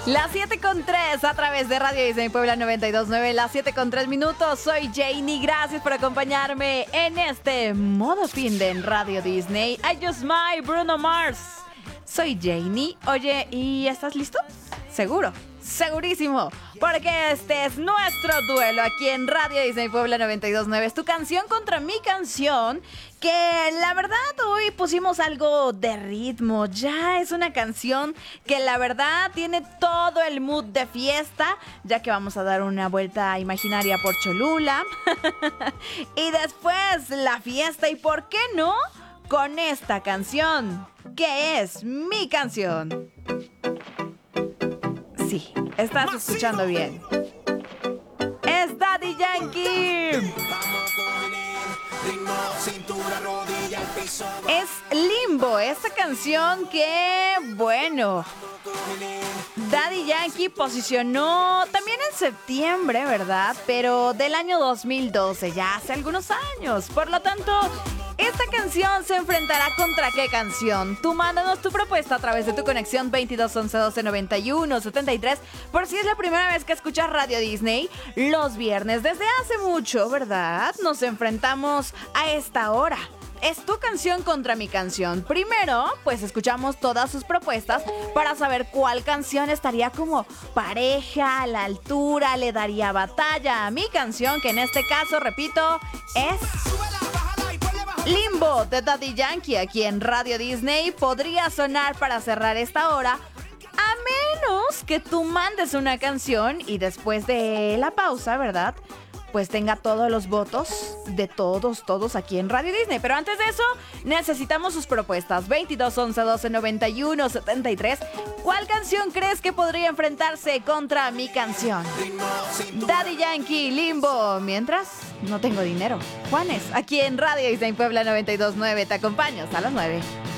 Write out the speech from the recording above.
Las 7:03 a través de Radio Disney Puebla 92.9, las 7:03. Soy Janie, gracias por acompañarme en este modo fin de en Radio Disney. I Just My Bruno Mars. Soy Janie. Oye, ¿y estás listo? ¿Seguro? Segurísimo, porque este es nuestro duelo aquí en Radio Disney Puebla 92.9. Es tu canción contra mi canción, que la verdad hoy pusimos algo de ritmo. Ya es una canción que la verdad tiene todo el mood de fiesta, ya que vamos a dar una vuelta imaginaria por Cholula. Y después la fiesta, y ¿por qué no? Con esta canción, que es mi canción. Sí, estás escuchando bien. Es Daddy Yankee. Es Limbo, esta canción que, bueno, Daddy Yankee posicionó también en septiembre, ¿verdad? Pero del año 2012, ya hace algunos años. Por lo tanto, esta canción se enfrentará contra ¿qué canción? Tú mándanos tu propuesta a través de tu conexión 22 11 12 91 73, por si es la primera vez que escuchas Radio Disney. Los viernes, desde hace mucho, ¿verdad? Nos enfrentamos a esta hora. Es tu canción contra mi canción. Primero, pues escuchamos todas sus propuestas para saber cuál canción estaría como pareja, a la altura, le daría batalla a mi canción, que en este caso, repito, es Limbo de Daddy Yankee. Aquí en Radio Disney podría sonar para cerrar esta hora, a menos que tú mandes una canción y después de la pausa, ¿verdad?, pues tenga todos los votos de todos aquí en Radio Disney. Pero antes de eso, necesitamos sus propuestas. 22 11 12 91 73. ¿Cuál canción crees que podría enfrentarse contra mi canción? Daddy Yankee, Limbo. Mientras, no tengo dinero. Juanes, aquí en Radio Disney Puebla 92.9. Te acompaño hasta las 9.